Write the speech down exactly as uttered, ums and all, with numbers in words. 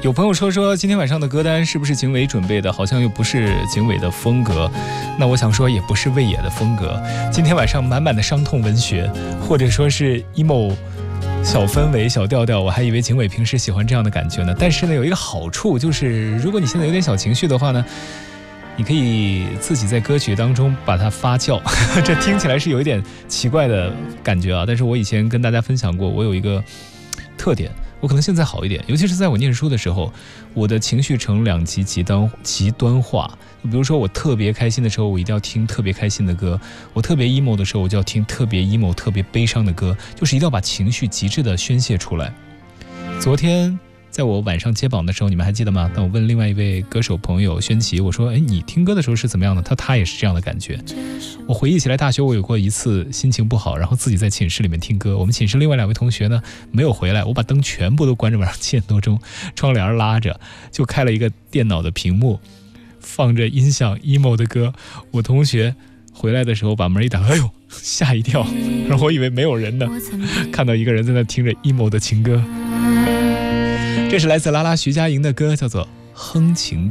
有朋友说说今天晚上的歌单是不是景伟准备的，好像又不是景伟的风格。那我想说也不是魏野的风格。今天晚上满满的伤痛文学，或者说是 emo 小氛围小调调，我还以为景伟平时喜欢这样的感觉呢。但是呢，有一个好处就是，如果你现在有点小情绪的话呢，你可以自己在歌曲当中把它发酵。这听起来是有一点奇怪的感觉啊，但是我以前跟大家分享过，我有一个特点，我可能现在好一点，尤其是在我念书的时候，我的情绪呈两极极端极端化。比如说我特别开心的时候，我一定要听特别开心的歌；我特别 emo 的时候，我就要听特别 emo 特别悲伤的歌，就是一定要把情绪极致的宣泄出来。昨天在我晚上接榜的时候，你们还记得吗？当我问另外一位歌手朋友宣琪，我说：“哎，你听歌的时候是怎么样的？”他他也是这样的感觉。我回忆起来，大学我有过一次心情不好，然后自己在寝室里面听歌。我们寝室另外两位同学呢没有回来，我把灯全部都关着，晚上七点多钟，窗帘拉着，就开了一个电脑的屏幕，放着音响 emo 的歌。我同学回来的时候把门一打，哎呦，吓一跳，然后我以为没有人呢，看到一个人在那听着 emo 的情歌。这是来自拉拉徐佳莹的歌，叫做《哼情》。